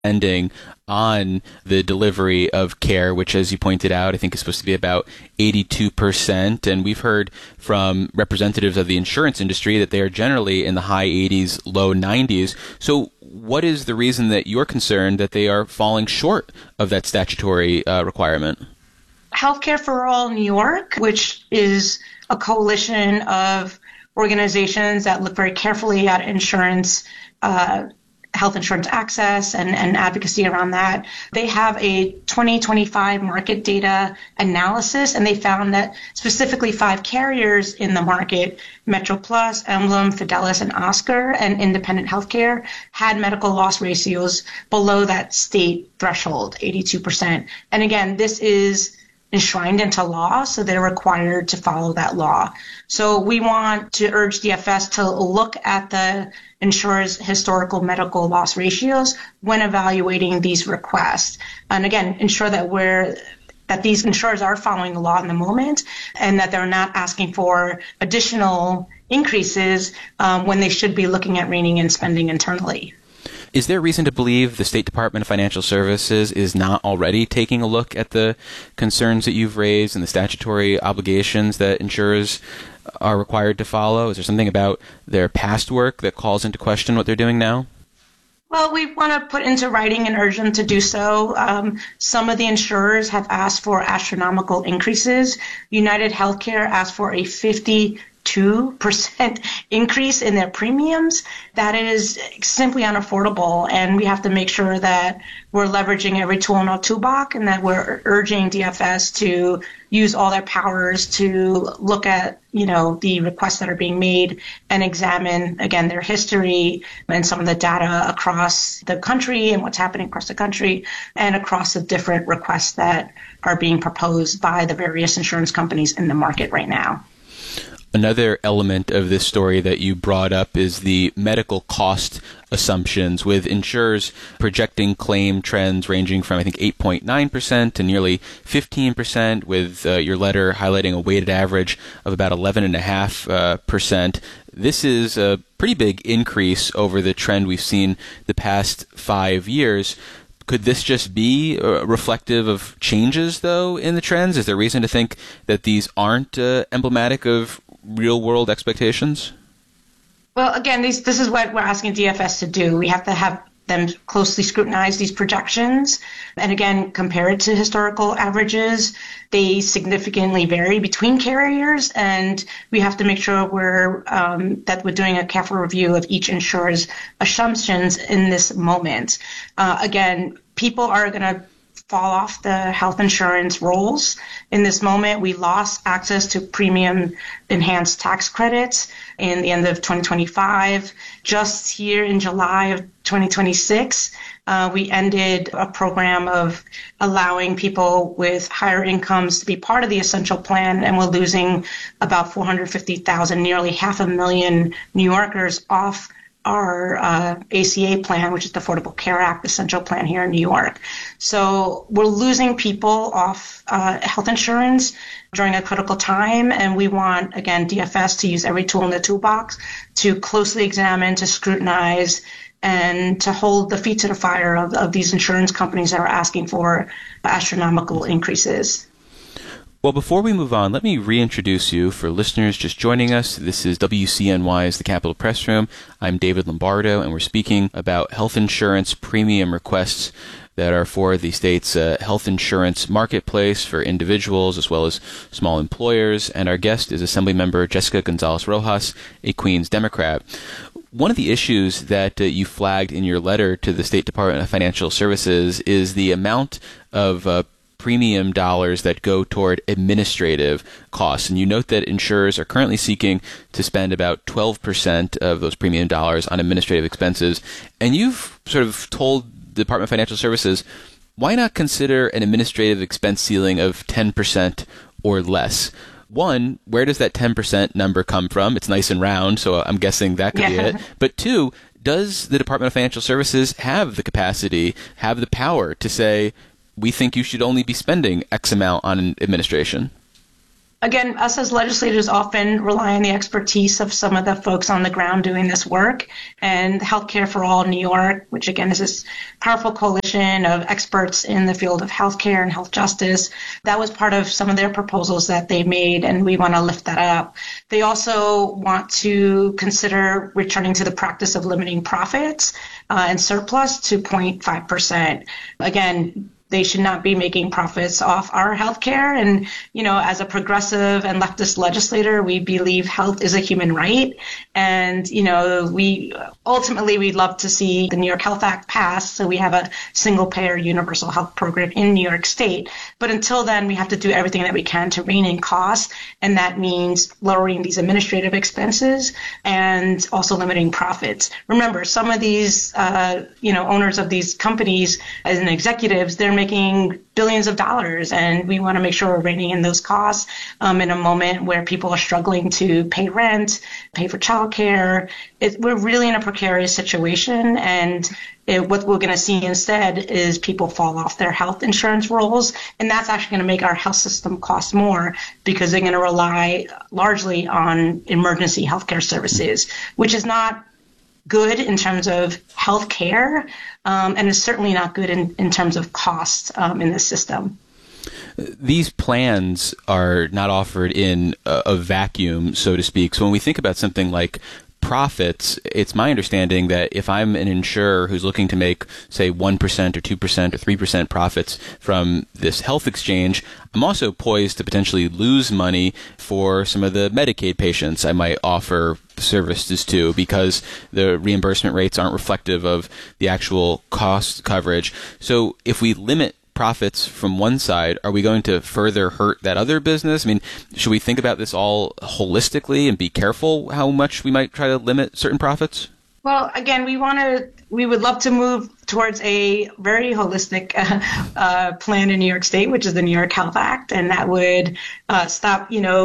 ending on the delivery of care, which, as you pointed out, I think is supposed to be about 82%. And we've heard from representatives of the insurance industry that they are generally in the high 80s, low 90s. So what is the reason that you're concerned that they are falling short of that statutory requirement? Healthcare for All New York, which is a coalition of organizations that look very carefully at insurance, health insurance access and advocacy around that. They have a 2025 market data analysis, and they found that specifically 5 carriers in the market, MetroPlus, Emblem, Fidelis, and Oscar, and Independent Healthcare, had medical loss ratios below that state threshold, 82%. And again, this is enshrined into law, so they're required to follow that law. So we want to urge DFS to look at the insurer's historical medical loss ratios when evaluating these requests. And again, ensure that these insurers are following the law in the moment and that they're not asking for additional increases when they should be looking at reining in spending internally. Is there reason to believe the State Department of Financial Services is not already taking a look at the concerns that you've raised and the statutory obligations that insurers are required to follow? Is there something about their past work that calls into question what they're doing now? Well, we want to put into writing and urge them to do so. Some of the insurers have asked for astronomical increases. United Healthcare asked for a 52% increase in their premiums. That is simply unaffordable, and we have to make sure that we're leveraging every tool in our toolbox and that we're urging DFS to use all their powers to look at, the requests that are being made and examine, again, their history and some of the data across the country and what's happening across the country and across the different requests that are being proposed by the various insurance companies in the market right now. Another element of this story that you brought up is the medical cost assumptions, with insurers projecting claim trends ranging from, I think, 8.9% to nearly 15%, with your letter highlighting a weighted average of about 11.5%. This is a pretty big increase over the trend we've seen the past 5 years. Could this just be reflective of changes, though, in the trends? Is there reason to think that these aren't emblematic of real-world expectations? Well, again, this is what we're asking DFS to do. We have to have them closely scrutinize these projections and, again, compare it to historical averages. They significantly vary between carriers, and we have to make sure that we're doing a careful review of each insurer's assumptions in this moment. Again, people are going to fall off the health insurance rolls. In this moment, we lost access to premium enhanced tax credits in the end of 2025. Just here in July of 2026, we ended a program of allowing people with higher incomes to be part of the essential plan, and we're losing about 450,000, nearly 500,000 New Yorkers off our ACA plan, which is the Affordable Care Act essential plan here in New York. So we're losing people off health insurance during a critical time, and we want, again, DFS to use every tool in the toolbox to closely examine, to scrutinize, and to hold the feet to the fire of these insurance companies that are asking for astronomical increases. Well, before we move on, let me reintroduce you for listeners just joining us. This is WCNY's The Capitol Press Room. I'm David Lombardo, and we're speaking about health insurance premium requests that are for the state's health insurance marketplace for individuals as well as small employers. And our guest is Assemblymember Jessica Gonzalez-Rojas, a Queens Democrat. One of the issues that you flagged in your letter to the State Department of Financial Services is the amount of premium dollars that go toward administrative costs. And you note that insurers are currently seeking to spend about 12% of those premium dollars on administrative expenses. And you've sort of told the Department of Financial Services, why not consider an administrative expense ceiling of 10% or less? One, where does that 10% number come from? It's nice and round, so I'm guessing that could be it. But two, does the Department of Financial Services have the capacity, have the power to say, we think you should only be spending X amount on administration? again, us as legislators often rely on the expertise of some of the folks on the ground doing this work. And Healthcare for All New York, which again is this powerful coalition of experts in the field of healthcare and health justice, that was part of some of their proposals that they made, and we want to lift that up. They also want to consider returning to the practice of limiting profits and surplus to 0.5%. Again, they should not be making profits off our healthcare. And, as a progressive and leftist legislator, we believe health is a human right. And, we'd love to see the New York Health Act pass so we have a single payer universal health program in New York State. But until then, we have to do everything that we can to rein in costs. And that means lowering these administrative expenses and also limiting profits. Remember, some of these, owners of these companies and executives, they're making billions of dollars, and we want to make sure we're reining in those costs in a moment where people are struggling to pay rent, pay for childcare. We're really in a precarious situation, and what we're going to see instead is people fall off their health insurance rolls, and that's actually going to make our health system cost more because they're going to rely largely on emergency healthcare services, which is not good in terms of health care, and is certainly not good in terms of cost in the system. These plans are not offered in a vacuum, so to speak. So when we think about something like profits, it's my understanding that if I'm an insurer who's looking to make, say, 1% or 2% or 3% profits from this health exchange, I'm also poised to potentially lose money for some of the Medicaid patients I might offer services to because the reimbursement rates aren't reflective of the actual cost coverage. So if we limit profits from one side, are we going to further hurt that other business? I mean, should we think about this all holistically and be careful how much we might try to limit certain profits? Well, again, we would love to move towards a very holistic plan in New York State, which is the New York Health Act, and that would stop,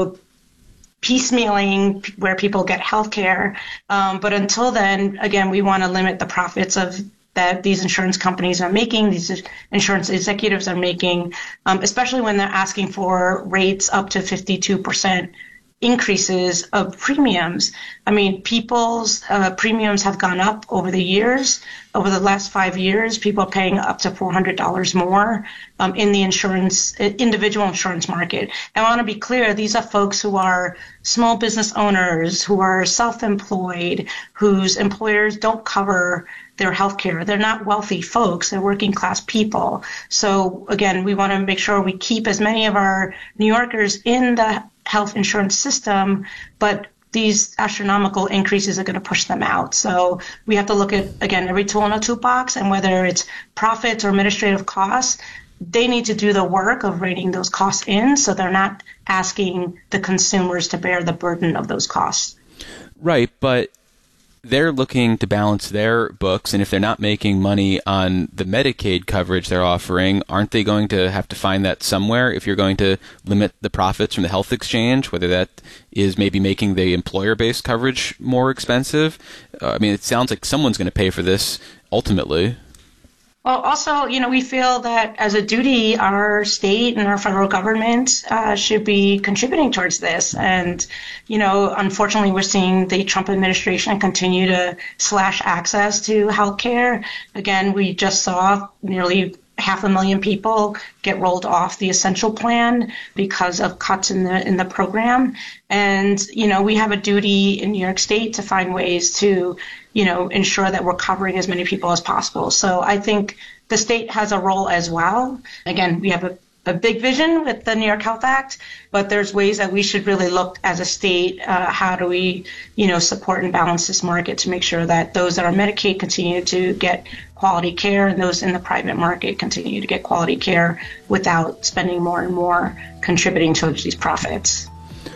piecemealing where people get health care. But until then, again, we want to limit the profits that these insurance companies are making, these insurance executives are making, especially when they're asking for rates up to 52% increases of premiums. I mean, people's premiums have gone up over the years. Over the last 5 years, people are paying up to $400 more in the individual insurance market. And I want to be clear, these are folks who are small business owners, who are self-employed, whose employers don't cover their health care. They're not wealthy folks. They're working class people. So again, we want to make sure we keep as many of our New Yorkers in the health insurance system, but these astronomical increases are going to push them out. So we have to look at, again, every tool in a toolbox, and whether it's profits or administrative costs, they need to do the work of reining those costs in so they're not asking the consumers to bear the burden of those costs. Right, but they're looking to balance their books, and if they're not making money on the Medicaid coverage they're offering, aren't they going to have to find that somewhere if you're going to limit the profits from the health exchange, whether that is maybe making the employer-based coverage more expensive? I mean, it sounds like someone's going to pay for this ultimately. Well, also, we feel that as a duty, our state and our federal government should be contributing towards this. And, unfortunately, we're seeing the Trump administration continue to slash access to health care. Again, we just saw nearly 500,000 people get rolled off the essential plan because of cuts in the program. And, we have a duty in New York State to find ways to ensure that we're covering as many people as possible. So I think the state has a role as well. Again, we have a big vision with the New York Health Act, but there's ways that we should really look as a state, how do we, support and balance this market to make sure that those that are Medicaid continue to get quality care and those in the private market continue to get quality care without spending more and more contributing towards these profits.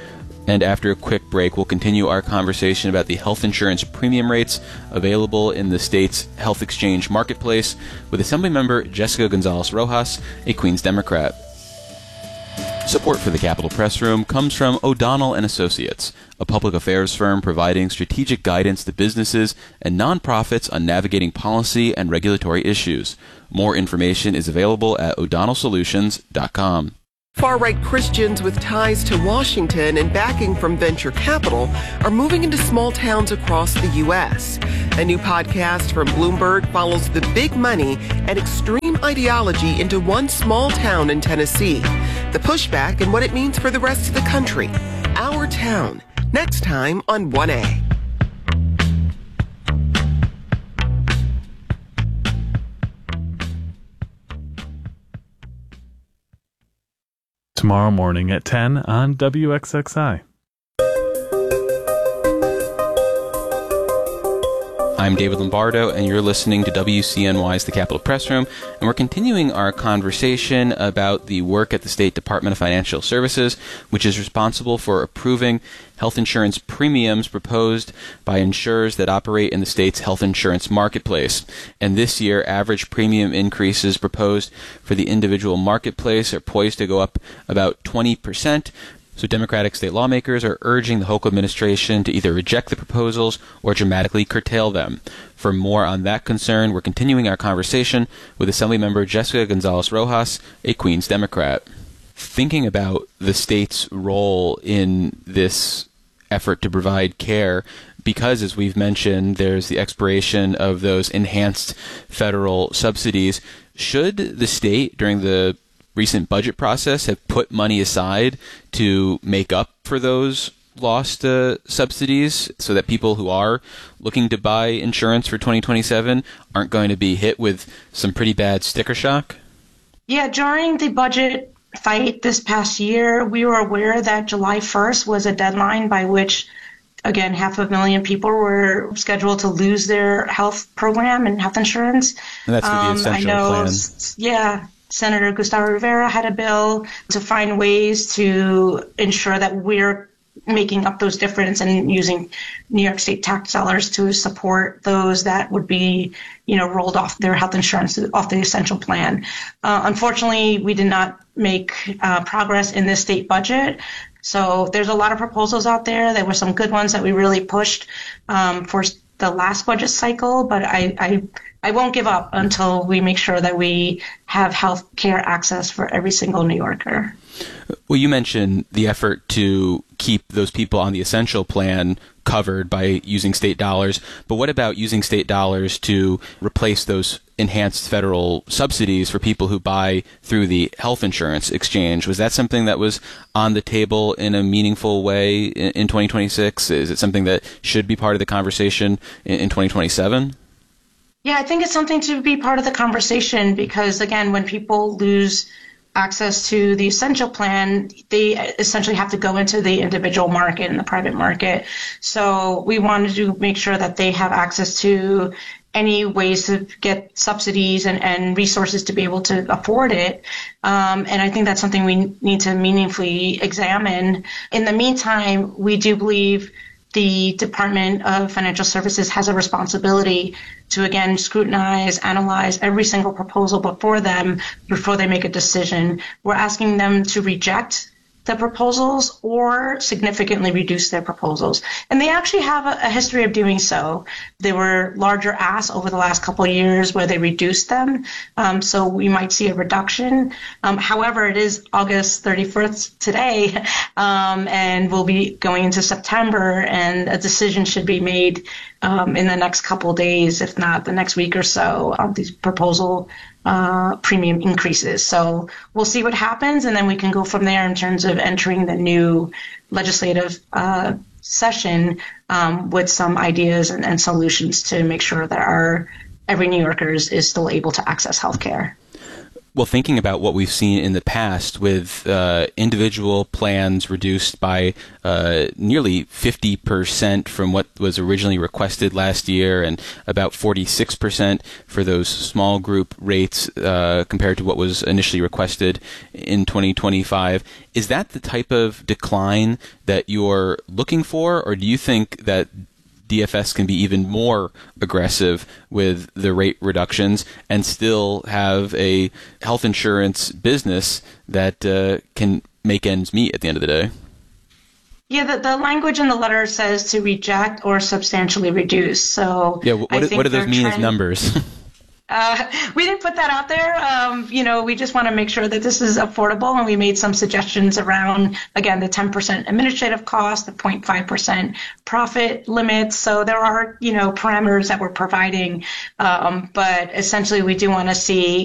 And after a quick break, we'll continue our conversation about the health insurance premium rates available in the state's health exchange marketplace with Assemblymember Jessica Gonzalez Rojas, a Queens Democrat. Support for the Capitol Press Room comes from O'Donnell & Associates, a public affairs firm providing strategic guidance to businesses and nonprofits on navigating policy and regulatory issues. More information is available at o'donnellsolutions.com. Far-right Christians with ties to Washington and backing from venture capital are moving into small towns across the U.S. A new podcast from Bloomberg follows the big money and extreme ideology into one small town in Tennessee. The pushback and what it means for the rest of the country. Our Town. Next time on 1A. Tomorrow morning at 10 on WXXI. I'm David Lombardo, and you're listening to WCNY's The Capitol Press Room, and we're continuing our conversation about the work at the State Department of Financial Services, which is responsible for approving health insurance premiums proposed by insurers that operate in the state's health insurance marketplace. And this year, average premium increases proposed for the individual marketplace are poised to go up about 20%. So Democratic state lawmakers are urging the Hochul administration to either reject the proposals or dramatically curtail them. For more on that concern, we're continuing our conversation with Assemblymember Jessica Gonzalez Rojas, a Queens Democrat. Thinking about the state's role in this effort to provide care, because, as we've mentioned, there's the expiration of those enhanced federal subsidies, should the state, during the recent budget process, have put money aside to make up for those lost subsidies so that people who are looking to buy insurance for 2027 aren't going to be hit with some pretty bad sticker shock? Yeah, during the budget fight this past year, we were aware that July 1st was a deadline by which, again, 500,000 people were scheduled to lose their health program and health insurance. And that's for the essential plan. Yeah. Senator Gustavo Rivera had a bill to find ways to ensure that we're making up those difference and using New York State tax dollars to support those that would be, rolled off their health insurance off the essential plan. Unfortunately, we did not make progress in this state budget. So there's a lot of proposals out there. There were some good ones that we really pushed for the last budget cycle, but I won't give up until we make sure that we have health care access for every single New Yorker. Well, you mentioned the effort to keep those people on the essential plan covered by using state dollars, but what about using state dollars to replace those enhanced federal subsidies for people who buy through the health insurance exchange? Was that something that was on the table in a meaningful way in 2026? Is it something that should be part of the conversation in 2027? Yeah, I think it's something to be part of the conversation because, again, when people lose access to the essential plan, they essentially have to go into the individual market and the private market. So we wanted to make sure that they have access to any ways to get subsidies and resources to be able to afford it. And I think that's something we need to meaningfully examine. In the meantime, we do believe the Department of Financial Services has a responsibility to, again, scrutinize, analyze every single proposal before they make a decision. We're asking them to reject the proposals or significantly reduce their proposals. And they actually have a history of doing so. There were larger asks over the last couple of years where they reduced them. So we might see a reduction. However, it is August 31st today, and we'll be going into September, and a decision should be made in the next couple of days, if not the next week or so, on these proposal premium increases. So we'll see what happens, and then we can go from there in terms of entering the new legislative session with some ideas and solutions to make sure that every New Yorker is still able to access health care. Well, thinking about what we've seen in the past with individual plans reduced by nearly 50% from what was originally requested last year and about 46% for those small group rates compared to what was initially requested in 2025. Is that the type of decline that you're looking for, or do you think that DFS can be even more aggressive with the rate reductions and still have a health insurance business that can make ends meet at the end of the day? Yeah, the language in the letter says to reject or substantially reduce. So yeah, what do those mean as numbers? We didn't put that out there. We just want to make sure that this is affordable, and we made some suggestions around, again, the 10% administrative cost, the 0.5% profit limits. So there are, parameters that we're providing. But essentially, we don't want to see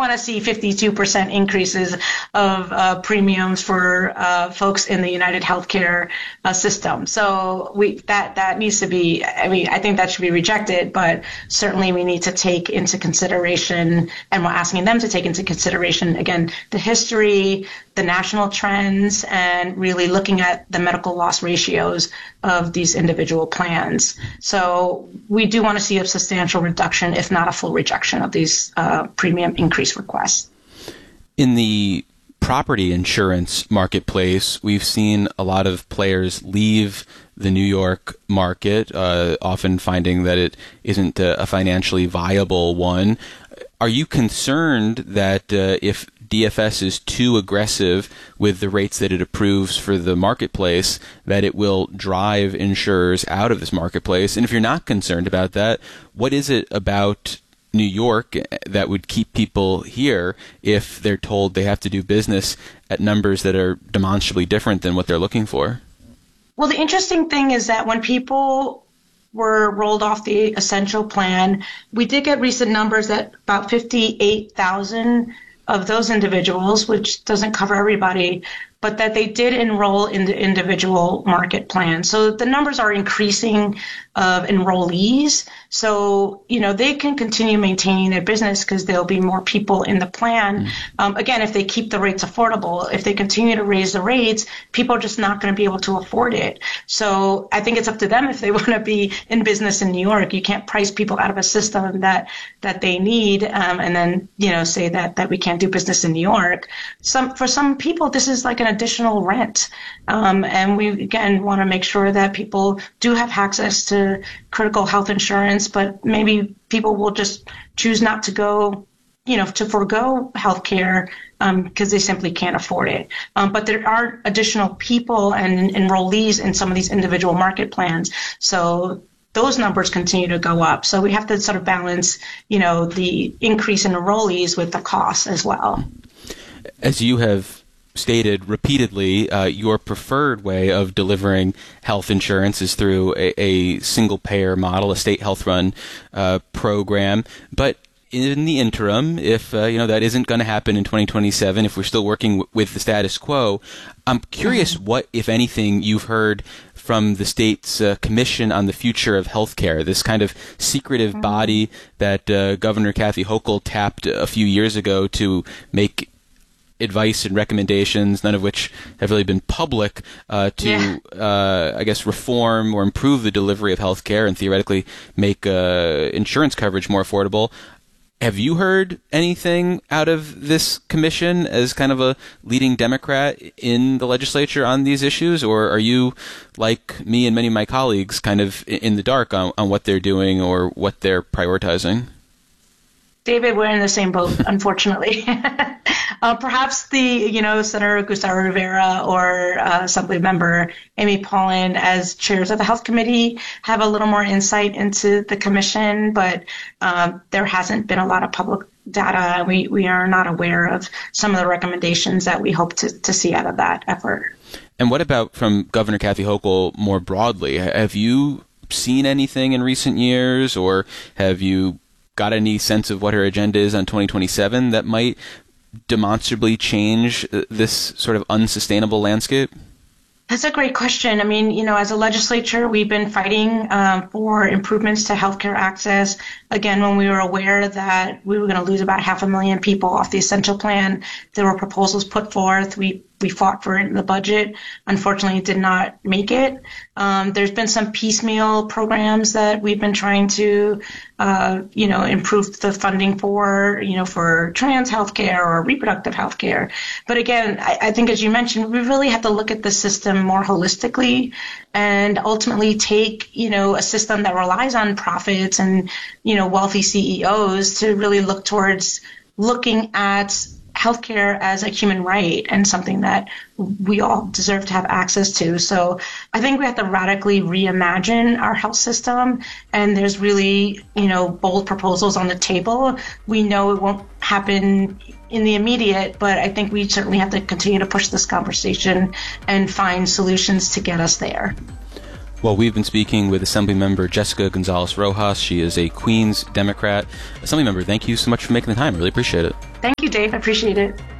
52% increases of premiums for folks in the United Healthcare system. So that needs to be, I think that should be rejected, but certainly we need to take into consideration, and we're asking them to take into consideration, again, the history, the national trends, and really looking at the medical loss ratios of these individual plans. So we do want to see a substantial reduction, if not a full rejection, of these premium increase requests. In the property insurance marketplace, we've seen a lot of players leave the New York market, often finding that it isn't a financially viable one. Are you concerned that if DFS is too aggressive with the rates that it approves for the marketplace, that it will drive insurers out of this marketplace? And if you're not concerned about that, what is it about New York that would keep people here if they're told they have to do business at numbers that are demonstrably different than what they're looking for? Well, the interesting thing is that when people were rolled off the Essential Plan, we did get recent numbers that about 58,000 of those individuals, which doesn't cover everybody, but that they did enroll in the individual market plan. So the numbers are increasing of enrollees. So, they can continue maintaining their business because there'll be more people in the plan. Again, if they keep the rates affordable, if they continue to raise the rates, people are just not going to be able to afford it. So I think it's up to them if they want to be in business in New York. You can't price people out of a system that they need and then, say that we can't do business in New York. For some people, this is like an additional rent. And we, again, want to make sure that people do have access to critical health insurance, but maybe people will just choose not to go, to forego health care because they simply can't afford it. But there are additional people and enrollees in some of these individual market plans. So those numbers continue to go up. So we have to sort of balance, the increase in enrollees with the costs as well. As you have stated repeatedly, your preferred way of delivering health insurance is through a single-payer model, a state health-run program. But in the interim, if that isn't going to happen in 2027, if we're still working with the status quo, I'm curious what, if anything, you've heard from the state's Commission on the Future of Healthcare, this kind of secretive body that Governor Kathy Hochul tapped a few years ago to make advice and recommendations, none of which have really been public, to reform or improve the delivery of healthcare and theoretically make insurance coverage more affordable. Have you heard anything out of this commission as kind of a leading Democrat in the legislature on these issues, or are you, like me and many of my colleagues, kind of in the dark on what they're doing or what they're prioritizing? David, we're in the same boat, unfortunately. Perhaps Senator Gustavo Rivera or Assembly Member Amy Paulin, as chairs of the Health Committee, have a little more insight into the commission, but there hasn't been a lot of public data. We are not aware of some of the recommendations that we hope to see out of that effort. And what about from Governor Kathy Hochul more broadly? Have you seen anything in recent years, or have you got any sense of what her agenda is on 2027 that might demonstrably change this sort of unsustainable landscape? That's a great question. I mean, as a legislature, we've been fighting for improvements to healthcare access. Again, when we were aware that we were going to lose about 500,000 people off the Essential Plan, there were proposals put forth. We fought for it in the budget. Unfortunately, it did not make it. There's been some piecemeal programs that we've been trying to, improve the funding for trans healthcare or reproductive healthcare. But again, I think, as you mentioned, we really have to look at the system more holistically and ultimately take, a system that relies on profits and, wealthy CEOs to really look towards looking at healthcare as a human right and something that we all deserve to have access to. So I think we have to radically reimagine our health system. And there's really, bold proposals on the table. We know it won't happen in the immediate, but I think we certainly have to continue to push this conversation and find solutions to get us there. Well, we've been speaking with Assemblymember Jessica Gonzalez-Rojas. She is a Queens Democrat. Assemblymember, thank you so much for making the time. I really appreciate it. Thank you, Dave. I appreciate it.